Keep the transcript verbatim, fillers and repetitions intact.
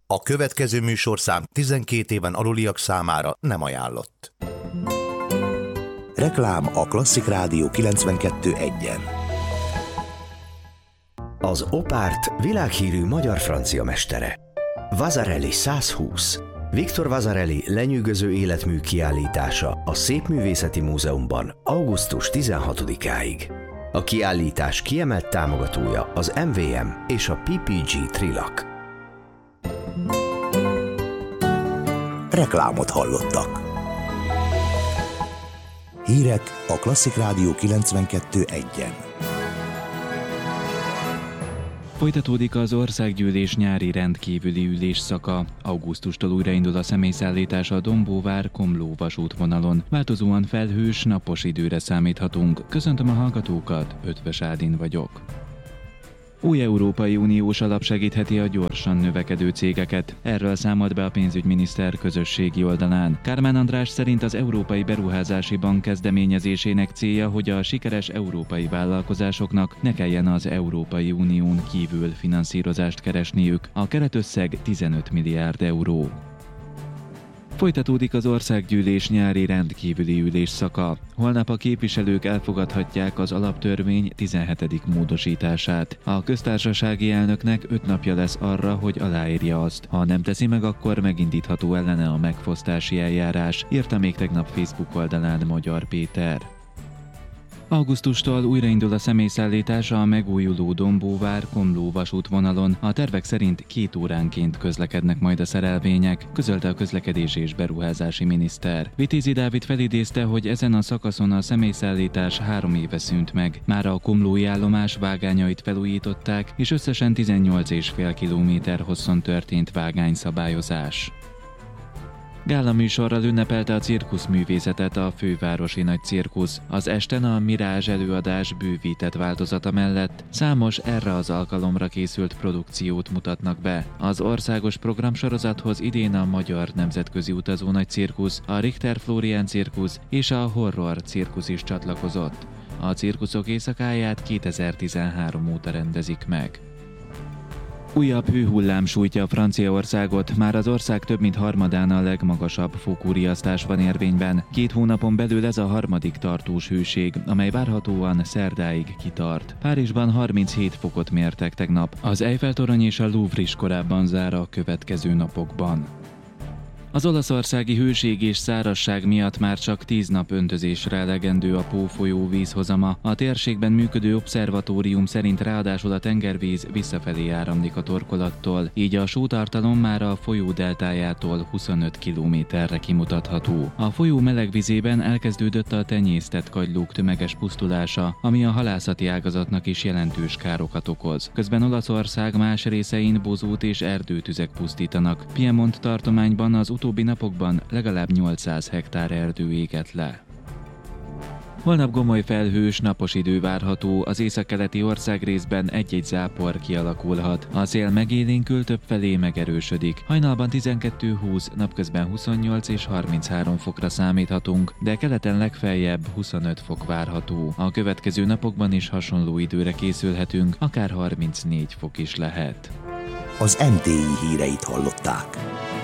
A következő műsorszám tizenkét éven aluliak számára nem ajánlott. Reklám a Klasszik Rádió kilencvenkettő egyen. Az Opárt világhírű magyar-francia mestere. Vasarely százhúsz. Viktor Vasarely lenyűgöző életmű kiállítása a Szépművészeti Múzeumban augusztus tizenhatodikáig. A kiállítás kiemelt támogatója az em vé em és a pé pé gé Trilak. Reklámot hallottak. Hírek a Klasszik Rádió kilencvenkettő egyen. Folytatódik az országgyűlés nyári rendkívüli ülésszaka. Augusztustól újraindul a személyszállítás a Dombóvár-Komló vasútvonalon. Változóan felhős, napos időre számíthatunk. Köszöntöm a hallgatókat, Ötvös Ádin vagyok. Új Európai Uniós alap segítheti a gyorsan növekedő cégeket. Erről számolt be a pénzügyminiszter közösségi oldalán. Kármán András szerint az Európai Beruházási Bank kezdeményezésének célja, hogy a sikeres európai vállalkozásoknak ne kelljen az Európai Unión kívül finanszírozást keresniük. A keretösszeg tizenöt milliárd euró. Folytatódik az országgyűlés nyári rendkívüli ülésszaka. Holnap a képviselők elfogadhatják az alaptörvény tizenhetedik módosítását. A köztársasági elnöknek öt napja lesz arra, hogy aláírja azt. Ha nem teszi meg, akkor megindítható ellene a megfosztási eljárás, írta még tegnap Facebook oldalán Magyar Péter. Augusztustól újraindul a személyszállítása a megújuló Dombóvár-Komló vasútvonalon. A tervek szerint két óránként közlekednek majd a szerelvények, közölte a közlekedési és beruházási miniszter. Vitézi Dávid felidézte, hogy ezen a szakaszon a személyszállítás három éve szűnt meg. Mára a komlói állomás vágányait felújították, és összesen tizennyolc egész öt kilométer hosszon történt vágányszabályozás. Gála műsorral ünnepelte a cirkuszművészetet a fővárosi nagy cirkusz. Az esten a Mirázs előadás bővített változata mellett számos erre az alkalomra készült produkciót mutatnak be. Az országos programsorozathoz idén a Magyar Nemzetközi Utazó Nagy Cirkusz, a Richter Florian Cirkusz és a Horror Cirkusz is csatlakozott. A cirkuszok éjszakáját kétezer-tizenhárom óta rendezik meg. Újabb hőhullám sújtja a Franciaországot, már az ország több mint harmadán a legmagasabb fokú riasztás van érvényben. Két hónapon belül ez a harmadik tartós hőség, amely várhatóan szerdáig kitart. Párizsban harminchét fokot mértek tegnap. Az Eiffel-torony és a Louvre is korábban zár a következő napokban. Az olaszországi hőség és szárazság miatt már csak tíz nap öntözésre elegendő a Pó folyó vízhozama. A térségben működő obszervatórium szerint ráadásul a tengervíz visszafelé áramlik a torkolattól, így a sótartalom már a folyó deltájától huszonöt kilométerre kimutatható. A folyó melegvizében elkezdődött a tenyésztett kagylók tömeges pusztulása, ami a halászati ágazatnak is jelentős károkat okoz. Közben Olaszország más részein bozót és erdőtüzek pusztítanak. Piemont tartományban az utóbbi napokban legalább nyolcszáz hektár erdő égett le. Holnap gomoly felhős, napos idő várható, az északkeleti országrészben egy-egy zápor kialakulhat. A szél megélénkül, többfelé megerősödik. Hajnalban tizenkettő húsz, napközben huszonnyolc és harminchárom fokra számíthatunk, de keleten legfeljebb huszonöt fok várható. A következő napokban is hasonló időre készülhetünk, akár harmincnégy fok is lehet. Az em té i híreit hallották.